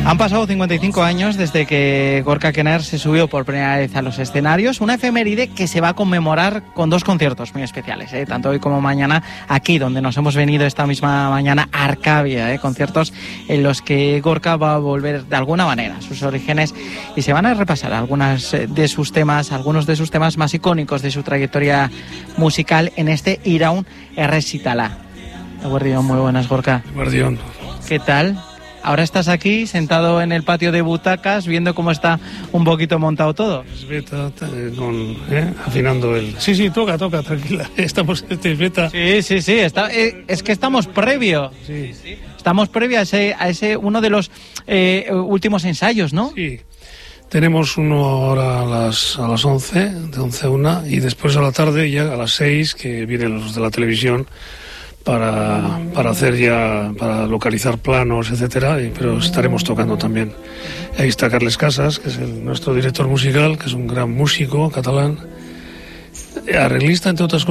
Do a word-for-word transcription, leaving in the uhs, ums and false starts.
Han pasado cincuenta y cinco años desde que Gorka Knörr se subió por primera vez a los escenarios, una efeméride que se va a conmemorar con dos conciertos muy especiales, ¿eh? Tanto hoy como mañana, aquí donde nos hemos venido esta misma mañana, a Arcavia, ¿eh? Conciertos en los que Gorka va a volver de alguna manera a sus orígenes y se van a repasar algunas de sus temas, algunos de sus temas más icónicos de su trayectoria musical en este Iraun Errezitala. Guardión, muy buenas, Gorka. Guardión. ¿Qué tal? Ahora estás aquí, sentado en el patio de butacas, viendo cómo está un poquito montado todo. Sveta, con, ¿eh? afinando el... Sí, sí, toca, toca, tranquila. Estamos en Sveta. Sí, sí, sí, está, eh, es que estamos previo. Sí. Estamos previo a ese, a ese uno de los eh, últimos ensayos, ¿no? Sí. Tenemos uno ahora a las, a las once, de once a una, y después a la tarde, ya a las seis, que vienen los de la televisión, para, para hacer ya, para localizar planos, etcétera, y, pero estaremos tocando también. Ahí está Carles Casas, que es el, nuestro director musical, que es un gran músico catalán, arreglista, entre otras cosas.